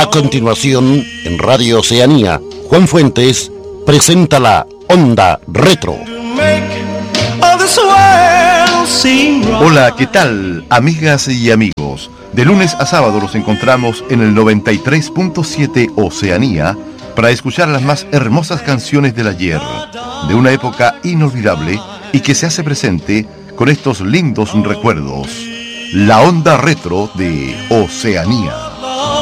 A continuación, en Radio Oceanía, Juan Fuentes presenta la Onda Retro. Hola, ¿qué tal, amigas y amigos? De lunes a sábado nos encontramos en el 93.7 Oceanía para escuchar las más hermosas canciones del ayer, de una época inolvidable y que se hace presente con estos lindos recuerdos. La Onda Retro de Oceanía.